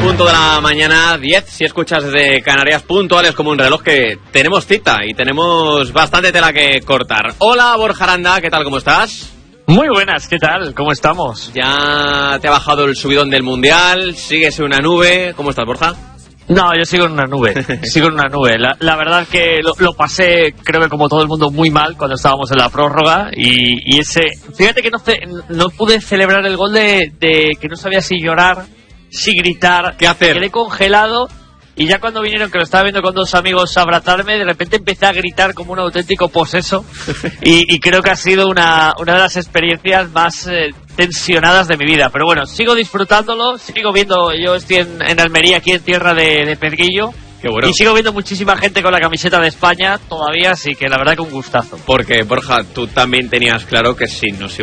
punto de la mañana, 10, si escuchas desde Canarias, puntuales como un reloj, que tenemos cita y tenemos bastante tela que cortar. Hola, Borja Aranda, ¿qué tal, cómo estás? Muy buenas, ¿qué tal? ¿Cómo estamos? Ya te ha bajado el subidón del Mundial, sigues en una nube, ¿cómo estás, Borja? No, yo sigo en una nube, sigo en una nube. La verdad que lo pasé, creo que como todo el mundo, muy mal cuando estábamos en la prórroga y ese... Fíjate que no pude celebrar el gol de que no sabía si llorar, si gritar. ¿Qué hacer? Quedé congelado y ya cuando vinieron, que lo estaba viendo con dos amigos, a abrazarme, de repente empecé a gritar como un auténtico poseso y creo que ha sido una de las experiencias más tensionadas de mi vida. Pero bueno, sigo disfrutándolo, sigo viendo, yo estoy en Almería, aquí en tierra de Pedrillo. Qué bueno. Y sigo viendo muchísima gente con la camiseta de España todavía, así que la verdad que un gustazo. Porque, Borja, tú también tenías claro que si nos